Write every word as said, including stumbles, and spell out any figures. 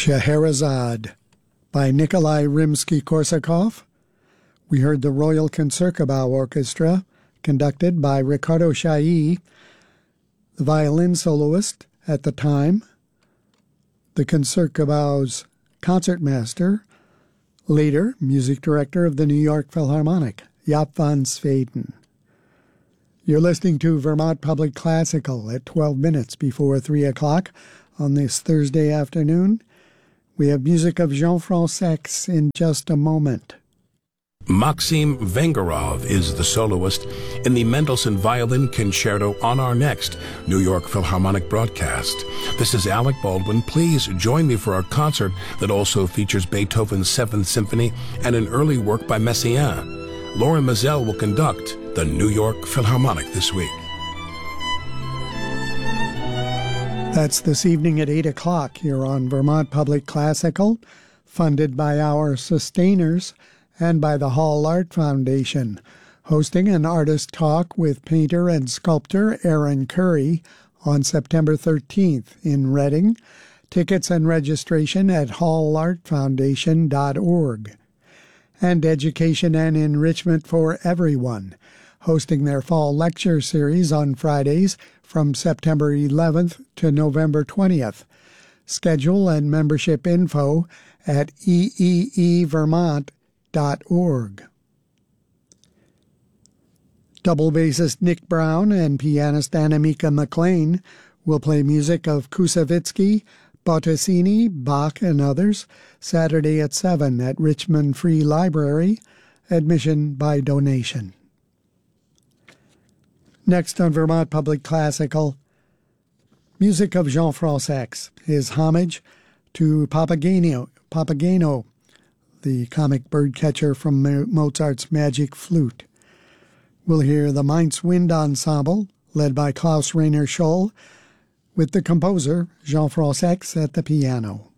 Scheherazade by Nikolai Rimsky-Korsakov. We heard the Royal Concertgebouw Orchestra, conducted by Ricardo Chailly, the violin soloist at the time, the Concertgebouw's concertmaster, later music director of the New York Philharmonic, Jaap van Zweden. You're listening to Vermont Public Classical at twelve minutes before three o'clock on this Thursday afternoon. We have music of Jean-Francois Sax in just a moment. Maxim Vengerov is the soloist in the Mendelssohn Violin Concerto on our next New York Philharmonic broadcast. This is Alec Baldwin. Please join me for our concert that also features Beethoven's Seventh Symphony and an early work by Messiaen. Lauren Mazel will conduct the New York Philharmonic this week. That's this evening at eight o'clock here on Vermont Public Classical, funded by our sustainers and by the Hall Art Foundation, hosting an artist talk with painter and sculptor Aaron Curry on September thirteenth in Reading. Tickets and registration at hall art foundation dot org. And Education and Enrichment for Everyone, hosting their fall lecture series on Fridays from September eleventh to November twentieth. Schedule and membership info at e e e vermont dot org. Double bassist Nick Brown and pianist Annemieke McLean will play music of Koussevitzky, Bottesini, Bach, and others Saturday at seven at Richmond Free Library, admission by donation. Next on Vermont Public Classical, music of Jean-Francois Sax, his homage to Papageno, Papageno, the comic bird catcher from Mozart's Magic Flute. We'll hear the Mainz Wind Ensemble, led by Klaus Rainer Scholl, with the composer Jean-Francois Sax at the piano.